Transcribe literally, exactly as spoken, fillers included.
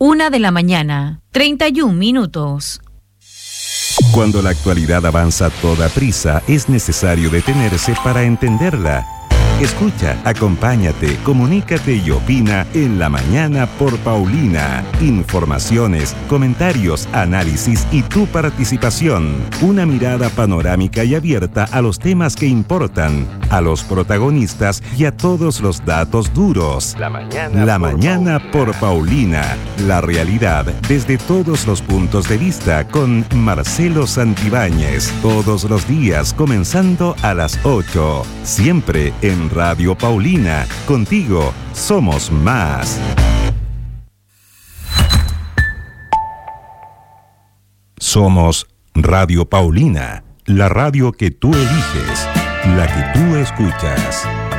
Una de la mañana, treinta y un minutos. Cuando la actualidad avanza a toda prisa, es necesario detenerse para entenderla. Escucha, acompáñate, comunícate y opina en La Mañana por Paulina. Informaciones, comentarios, análisis y tu participación. Una mirada panorámica y abierta a los temas que importan, a los protagonistas y a todos los datos duros. La Mañana, La por, mañana Paulina. por Paulina. La realidad desde todos los puntos de vista con Marcelo Santibáñez. Todos los días comenzando a las ocho. Siempre en Radio Paulina. Contigo somos más. Somos Radio Paulina, la radio que tú eliges, la que tú escuchas.